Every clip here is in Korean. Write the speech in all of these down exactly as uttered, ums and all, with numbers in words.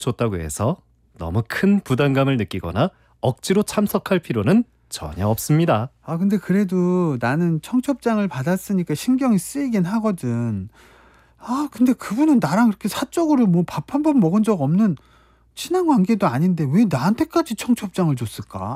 줬다고 해서 너무 큰 부담감을 느끼거나 억지로 참석할 필요는 전혀 없습니다. 아, 근데 그래도 나는 청첩장을 받았으니까 신경이 쓰이긴 하거든. 아, 근데 그분은 나랑 그렇게 사적으로 뭐 밥 한 번 먹은 적 없는 친한 관계도 아닌데 왜 나한테까지 청첩장을 줬을까?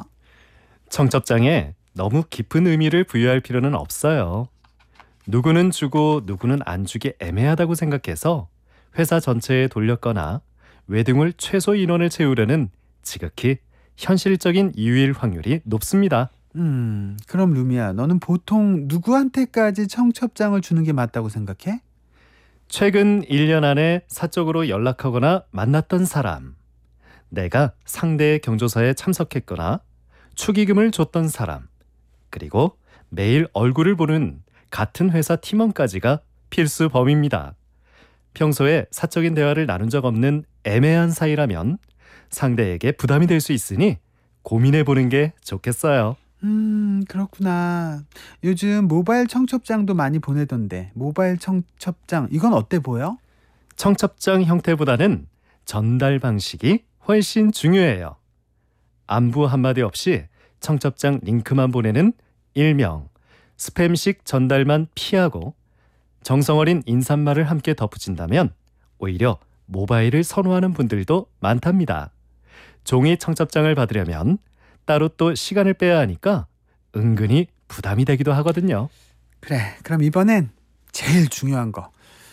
청첩장에 너무 깊은 의미를 부여할 필요는 없어요. 누구는 주고 누구는 안 주기 애매하다고 생각해서 회사 전체에 돌렸거나 외등을 최소 인원을 채우려는 지극히 현실적인 이유일 확률이 높습니다. 음, 그럼 루미야, 너는 보통 누구한테까지 청첩장을 주는 게 맞다고 생각해? 최근 일 년 안에 사적으로 연락하거나 만났던 사람, 내가 상대의 경조사에 참석했거나 축의금을 줬던 사람, 그리고 매일 얼굴을 보는 같은 회사 팀원까지가 필수 범위입니다. 평소에 사적인 대화를 나눈 적 없는 애매한 사이라면 상대에게 부담이 될 수 있으니 고민해 보는 게 좋겠어요. 음, 그렇구나. 요즘 모바일 청첩장도 많이 보내던데, 모바일 청첩장, 이건 어때 보여? 청첩장 형태보다는 전달 방식이 훨씬 중요해요. 안부 한마디 없이 청첩장 링크만 보내는 일명 스팸식 전달만 피하고 정성어린 인사말을 함께 덧붙인다면 오히려 모바일을 선호하는 분들도 많답니다. 종이 청첩장을 받으려면 따로 또 시간을 빼야 하니까 은근히 부담이 되기도 하거든요. 그래, 그럼 이번엔 제일 중요한 거.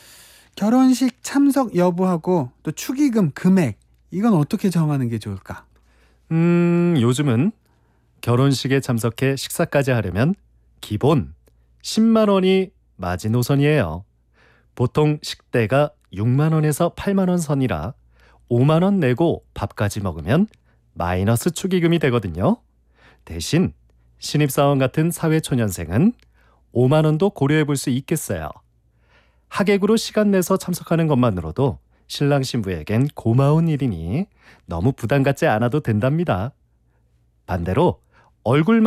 결혼식 참석 여부하고 또 축의금 금액, 이건 어떻게 정하는 게 좋을까? 음, 요즘은 결혼식에 참석해 식사까지 하려면 기본 십만 원이 마지노선이에요. 보통 식대가 육만 원에서 팔만 원 선이라 오만 원 내고 밥까지 먹으면 마이너스 축의금이 되거든요. 대신 신입사원 같은 사회초년생은 오만 원도 고려해 볼 수 있겠어요. 하객으로 시간 내서 참석하는 것만으로도 신랑 신부에겐 고마운 일이니 너무 부담 갖지 않아도 된답니다. 반대로 얼굴만